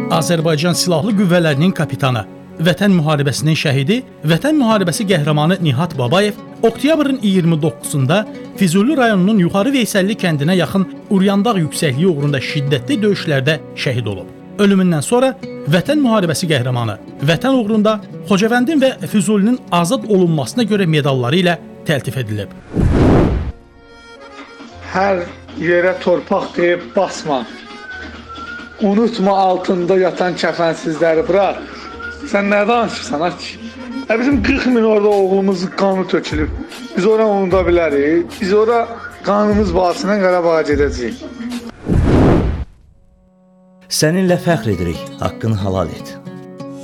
Azərbaycan Silahlı Qüvvələrinin kapitanı, Vətən müharibəsinin şəhidi, Vətən müharibəsi qəhrəmanı Nihat Babayev oktyabrın 29-da Füzuli rayonunun Yuxarı Veysəlli kəndinə yaxın Uryandağ yüksəkliyi uğrunda şiddətli döyüşlərdə şəhid olub. Ölümündən sonra Vətən müharibəsi qəhrəmanı, Vətən uğrunda Xocavəndin və Füzulinin azad olunmasına görə medalları ilə təltif edilib. Hər yerə torpaq deyib basma. Unutma altında yatan kəfənsizləri bırak. Sən nə danışırsan aç? Bizim 40 min orada oğlumuzun qanı tökülüb. Biz ora unuda bilərik. Biz ora qanımız bahasına Qarabağa gedəcəyik. Səninlə fəxr edirik, haqqını halal et.